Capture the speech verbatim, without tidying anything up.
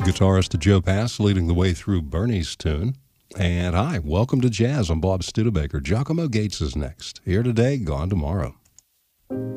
Guitarist Joe Pass leading the way through Bernie's tune. And hi, welcome to Jazz. I'm Bob Studebaker. Giacomo Gates is next. Here today, gone tomorrow.